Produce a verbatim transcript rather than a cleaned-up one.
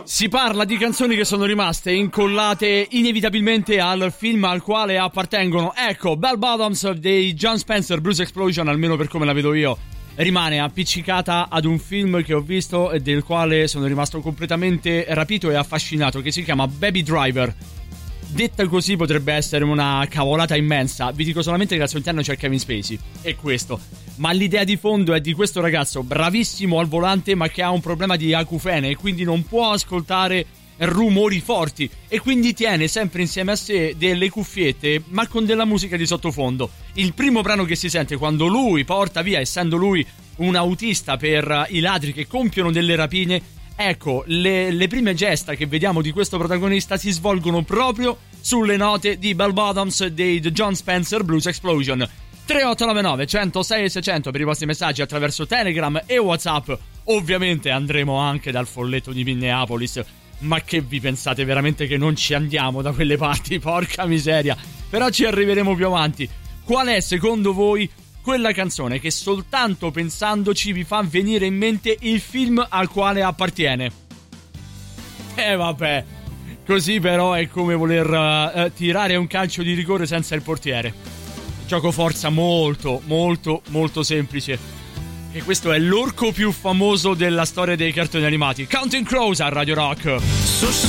Si parla di canzoni che sono rimaste incollate inevitabilmente al film al quale appartengono. Ecco, Bell Bottoms dei Jon Spencer, Blues Explosion, almeno per come la vedo io, rimane appiccicata ad un film che ho visto e del quale sono rimasto completamente rapito e affascinato, che si chiama Baby Driver. Detta così potrebbe essere una cavolata immensa. Vi dico solamente che al suo interno c'è Kevin Spacey, è questo. Ma l'idea di fondo è di questo ragazzo bravissimo al volante, ma che ha un problema di acufene e quindi non può ascoltare rumori forti, e quindi tiene sempre insieme a sé delle cuffiette, ma con della musica di sottofondo. Il primo brano che si sente quando lui porta via, essendo lui un autista per i ladri che compiono delle rapine, ecco, le, le prime gesta che vediamo di questo protagonista si svolgono proprio sulle note di Bell Bottoms dei The Jon Spencer Blues Explosion. Tre otto nove nove uno zero sei sei zero zero per i vostri messaggi attraverso Telegram e WhatsApp. Ovviamente andremo anche dal folletto di Minneapolis. Ma che vi pensate veramente che non ci andiamo da quelle parti? Porca miseria. Però ci arriveremo più avanti. Qual è secondo voi quella canzone che soltanto pensandoci vi fa venire in mente il film al quale appartiene? Eh vabbè, così però è come voler uh, tirare un calcio di rigore senza il portiere. Gioco forza molto, molto, molto semplice. E questo è l'orco più famoso della storia dei cartoni animati. Counting Crows a Radio Rock.